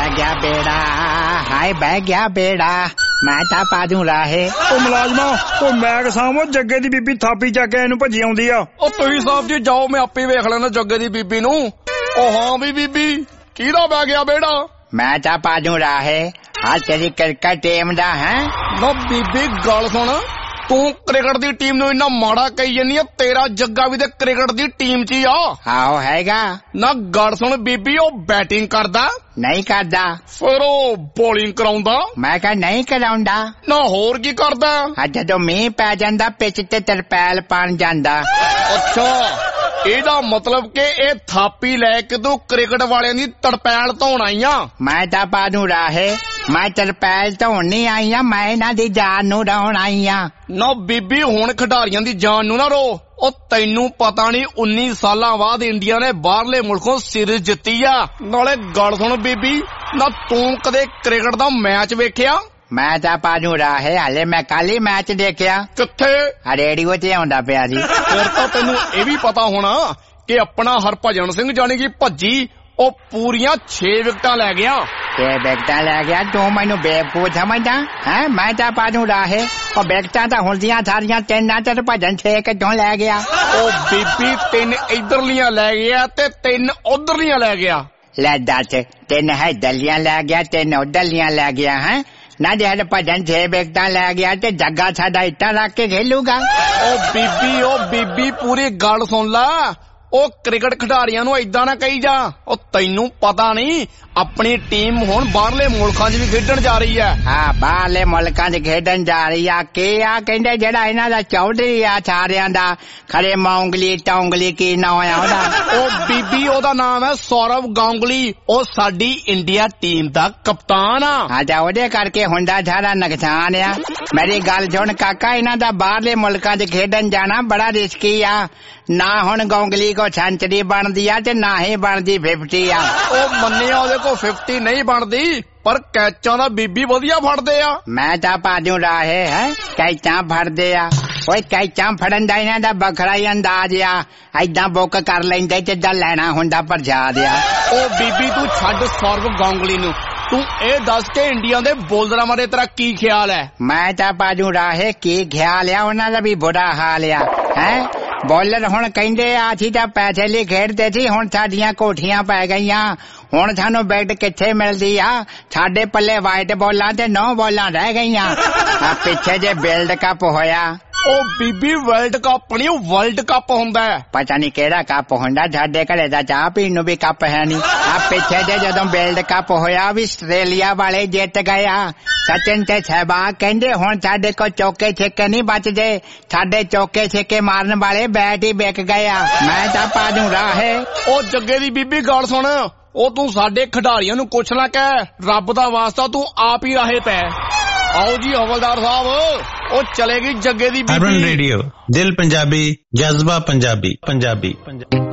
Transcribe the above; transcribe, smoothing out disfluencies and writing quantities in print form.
बह गया बेड़ा, हाय बह गया बेड़ा, मैं ਤਾਂ ਪਾ ਦੂੰ ਰਾਹੇ। ਉਹ ਮੁਲਾਜ਼ਮਾ ਉਹ ਮੈਂ ਕਿਸਾਂ ਜੱਗੇ ਦੀ ਬੀਬੀ ਥਾਪੀ ਚੱਕ ਕੇ ਇਹਨੂੰ ਭੱਜੀ ਆਉਂਦੀ ਆ। ਉਹ ਤੁਸੀਂ ਸਾਹਿਬ ਜੀ ਜਾਓ, ਮੈਂ ਆਪੇ ਵੇਖ ਲੈਣਾ ਜੱਗੇ ਦੀ ਬੀਬੀ ਨੂੰ। ਉਹ ਹਾਂ ਵੀ ਬੀਬੀ ਕਿਹਦਾ ਬਹਿ ਗਿਆ ਬੇੜਾ? ਮੈਂ ਤਾਂ ਪਾ ਦੂੰ ਰਾਹੇ। ਹਾਂ ਤੇਰੀ ਕ੍ਰਿਕਟ ਟੀਮ ਦਾ ਹੈ ਨਾ ਬੀਬੀ ਗੱਲ ਸੁਣ, ਤੂੰ ਕ੍ਰਿਕਟ ਦੀ ਟੀਮ ਨੂੰ ਇੰਨਾ ਮਾੜਾ ਕਹੀ ਜਾਂਦੀ ਆ, ਤੇਰਾ ਜੱਗਾ ਵੀ ਤੇ ਕ੍ਰਿਕਟ ਦੀ ਟੀਮ 'ਚ ਹੀ ਆ। ਆਹੋ ਹੈਗਾ। ਨਾ ਗੱਲ ਸੁਣ ਬੀਬੀ, ਉਹ ਬੈਟਿੰਗ ਕਰਦਾ ਨਹੀਂ ਕਰਦਾ, ਫਿਰ ਉਹ ਬੋਲਿੰਗ ਕਰਾਉਂਦਾ। ਮੈਂ ਕਿਹਾ ਨਹੀਂ ਕਰਾਉਂਦਾ। ਨਾ ਹੋਰ ਕੀ ਕਰਦਾ? ਜਦੋਂ ਮੀਂਹ ਪੈ ਜਾਂਦਾ ਪਿੱਚ ਤੇ ਤਰਪੈਲ ਪਾਣ ਜਾਂਦਾ। ਅੱਛਾ ਇਹਦਾ ਮਤਲਬ ਕਿ ਇਹ ਥਾਪੀ ਲੈ ਕੇ ਤੂੰ ਕ੍ਰਿਕਟ ਵਾਲਿਆਂ ਦੀ ਤਰਪੈਲ ਧੋਣ ਆਈ ਆ। ਮੈਂ ਤਾਂ ਪਾ ਦੂੰ ਰਾਹੇ, ਮੈਂ ਤਰਪੈਲ ਧੋਣ ਨਹੀਂ ਆਈ ਆ, ਮੈਂ ਇਹਨਾਂ ਦੀ ਜਾਨ ਨੂੰ ਰੋਣ ਆਈ ਆ। ਨਾ ਬੀਬੀ ਹੁਣ ਖਿਡਾਰੀਆਂ ਦੀ ਜਾਨ ਨੂੰ ਨਾ ਰੋ। ਉਹ ਤੈਨੂੰ ਪਤਾ ਨਹੀਂ 19 ਸਾਲਾਂ ਬਾਅਦ ਇੰਡੀਆ ਨੇ ਬਾਹਰਲੇ ਮੁਲਕੋਂ ਸੀਰੀਜ਼ ਜਿੱਤੀ ਆ। ਨਾਲੇ ਗੱਲ ਸੁਣ ਬੀਬੀ, ਨਾ ਤੂੰ ਕਦੇ ਕ੍ਰਿਕਟ ਦਾ ਮੈਚ ਵੇਖਿਆ? ਮੈਂ ਤਾਂ ਪਾ ਦੂੰ ਰਾਹੇ, ਹਲੇ ਮੈਂ ਕੱਲ ਹੀ ਮੈਚ ਦੇਖਿਆ। ਕਿੱਥੇ? ਰੇਡੀਓ ਤੇ ਆਉਂਦਾ ਪਿਆ ਜੀ। ਫਿਰ ਤਾਂ ਤੈਨੂੰ ਇਹ ਵੀ ਪਤਾ ਹੋਣਾ ਕਿ ਆਪਣਾ ਹਰਭਜਨ ਸਿੰਘ ਜਾਣੀ ਕਿ ਭੱਜੀ ਉਹ ਪੂਰੀਆਂ 6 ਵਿਕਟਾਂ ਲੈ ਗਿਆ। 6 ਵਿਕਟਾਂ ਲੈ ਗਿਆ? ਤੂੰ ਮੈਨੂੰ ਬੇਵਕੂਫ ਸਮਝਦਾ ਹੈ? ਮੈਂ ਤਾਂ ਪਾ ਦੂੰ ਰਾਹੇ, ਉਹ ਵਿਕਟਾਂ ਤਾਂ ਹੁੰਦੀਆਂ ਸਾਰੀਆਂ 3 ਤੇ ਭਜਨ 6 ਕਿੱਥੋਂ ਲੈ ਗਿਆ? ਉਹ ਬੀਬੀ 3 ਇੱਧਰਲੀਆਂ ਲੈ ਗਿਆ ਤੇ 3 ਉੱਧਰਲੀਆਂ ਲੈ ਗਿਆ। ਲੈ ਦੱਸ, 3 ਇੱਧਰਲੀਆਂ ਲੈ ਗਿਆ, 3 ਉੱਧਰਲੀਆਂ ਲੈ ਗਿਆ ਹੈ? ਨਾ ਜੇ ਭਜਨ 6 ਵਿਕਟਾਂ ਲੈ ਗਿਆ ਤੇ ਜੱਗਾ ਸਾਡਾ ਇੱਟਾਂ ਰੱਖ ਕੇ ਖੇਲੂਗਾ। ਉਹ ਬੀਬੀ ਪੂਰੀ ਗੱਲ ਸੁਣ ਲਾ। ਉਹ ਕ੍ਰਿਕਟ ਖਿਡਾਰੀਆਂ ਨੂੰ ਏਦਾਂ ਨਾ ਕਹੀ ਜਾ। ਉਹ ਤੈਨੂੰ ਪਤਾ ਨਹੀਂ ਆਪਣੀ ਟੀਮ ਹੁਣ ਬਾਹਰਲੇ ਮੁਲਕਾਂ 'ਚ ਵੀ ਖੇਡਣ ਜਾ ਰਹੀ ਹੈ। ਹਾਂ ਬਾਹਰਲੇ ਮੁਲਕਾਂ 'ਚ ਖੇਡਣ ਜਾ ਰਹੀ ਆ। ਕੀ ਆ ਕਹਿੰਦੇ ਜਿਹੜਾ ਇਹਨਾਂ ਦਾ ਚੌਧਰੀ ਆ ਸਾਰਿਆਂ ਦਾ, ਖਰੇ ਮੌਂਗਲੀ ਟੌਂਗਲੀ ਕੀ ਨਾਂ ਆ ਉਹਦਾ? ਉਹ ਬੀਬੀ ਉਹਦਾ ਨਾਮ ਹੈ ਸੌਰਵ ਗਾਂਗੁਲੀ। ਉਹ ਸਾਡੀ ਇੰਡੀਆ ਟੀਮ ਦਾ ਕਪਤਾਨ ਆ। ਹਾਂ ਤਾਂ ਉਹਦੇ ਕਰਕੇ ਹੁੰਦਾ ਸਾਰਾ ਨੁਕਸਾਨ ਆ। ਮੇਰੀ ਗੱਲ ਸੁਣ ਕਾਕਾ, ਇਹਨਾਂ ਦਾ ਬਾਹਰਲੇ ਮੁਲਕਾਂ 'ਚ ਖੇਡਣ ਜਾਣਾ ਬੜਾ ਰਿਸਕੀ ਆ। ਨਾ ਹੁਣ ਗਾਂਗੁਲੀ ਕੋ ਸੈਂਚਰੀ ਬਣਦੀ ਆ ਤੇ ਨਾ ਹੀ ਬਣਦੀ 50 ਆ। ਉਹ ਮੰਨਿਆ ਉਹਦੇ ਕੋਲ 50 ਨਹੀਂ ਬਣਦੀ, ਪਰ ਕੈਚਾਂ ਦਾ ਬੀਬੀ ਵਧੀਆ ਫੜਦੇ ਆ। ਮੈਂ ਤਾਂ ਪਾ ਦੂੰ ਰਾਹੇ ਹੈ, ਕੈਚਾਂ ਫੜਦੇ ਆ। ਓਏ ਕੈਚਾਂ ਫੜਨ ਦਾ ਇਹਨਾਂ ਦਾ ਵੱਖਰਾ ਹੀ ਅੰਦਾਜ਼ ਆ। ਏਦਾਂ ਬੁੱਕ ਕਰ ਲੈਂਦੇ ਜਿੱਦਾਂ ਲੈਣਾ ਹੁੰਦਾ ਪ੍ਰਸ਼ਾਦ ਆ। ਉਹ ਬੀਬੀ ਤੂੰ ਛੱਡ ਸੌਰਵ ਗਾਂਗੁਲੀ ਨੂੰ, ਤੂੰ ਇਹ ਦੱਸ ਕੇ ਇੰਡੀਆ ਦੇ ਬੋਲਰਾਂ ਬਾਰੇ ਤੇਰਾ ਕੀ ਖਿਆਲ ਹੈ? ਮੈਂ ਤਾਂ ਪਾ ਦੂੰ ਰਾਹੇ, ਕੀ ਖਿਆਲ ਆ? ਉਹਨਾਂ ਦਾ ਵੀ ਬੁਰਾ ਹਾਲ ਆ ਹੈ। ਬੋਲਰ ਹੁਣ ਕਹਿੰਦੇ ਆ ਅਸੀਂ ਤਾਂ ਪੈਸੇ ਲਈ ਖੇਡਦੇ ਸੀ, ਹੁਣ ਸਾਡੀਆਂ ਕੋਠੀਆਂ ਪੈ ਗਈਆਂ, ਹੁਣ ਸਾਨੂੰ ਬੈਟ ਕਿੱਥੇ ਮਿਲਦੀ ਆ? ਸਾਡੇ ਪੱਲੇ ਵਾਈਟ ਬੋਲਾਂ ਤੇ 9 ਬੋਲਾਂ ਰਹਿ ਗਈਆਂ। ਆ ਪਿੱਛੇ ਜੇ ਵਰਲਡ ਕੱਪ ਹੋਇਆ। ਉਹ ਬੀਬੀ ਵਰਲਡ ਕੱਪ ਨਹੀਂ, ਉਹ ਵਰਲਡ ਕੱਪ ਹੁੰਦਾ। ਪਤਾ ਨਹੀਂ ਕਿਹੜਾ ਕੱਪ ਹੁੰਦਾ, ਸਾਡੇ ਘਰੇ ਦਾ ਚਾਹ ਪੀਣ ਨੂੰ ਵੀ ਕੱਪ ਹੈ ਨਹੀਂ। ਆ ਪਿੱਛੇ ਜੇ ਜਦੋਂ ਵਰਲਡ ਕੱਪ ਹੋਇਆ ਵੀ ਆਸਟ੍ਰੇਲੀਆ ਵਾਲੇ ਜਿੱਤ ਗਿਆ। ਸਚਿਨ ਤੇ ਸਹਿਵਾਗ ਕਹਿੰਦੇ ਹੁਣ ਸਾਡੇ ਕੋਲ ਚੌਕੇ ਛੱਕੇ ਨਹੀਂ ਬਚਦੇ, ਸਾਡੇ ਚੌਕੇ ਛੱਕੇ ਮਾਰਨ ਵਾਲੇ ਬੈਟ ਹੀ ਵਿਕ ਗਿਆ। ਮੈਂ ਤਾਂ ਪਾ ਦੂੰ ਰਾਹੇ। ਉਹ ਜੱਗੇ ਦੀ ਬੀਬੀ ਗੱਲ ਸੁਣ, ਉਹ ਤੂੰ ਸਾਡੇ ਖਿਡਾਰੀਆਂ ਨੂੰ ਕੁਛ ਨਾ ਕਹਿ, ਰੱਬ ਦਾ ਵਾਸਤਾ ਤੂੰ ਆਪ ਹੀ ਰਾਹੇ ਪੈ। ਆਓ ਜੀ ਹਵਲਦਾਰ ਸਾਹਿਬ, ਉਹ ਚਲੇਗੀ ਜੱਗੇ ਦੀ ਬੀਬੀ। ਰੇਡੀਓ ਦਿਲ ਪੰਜਾਬੀ, ਜਜ਼ਬਾ ਪੰਜਾਬੀ।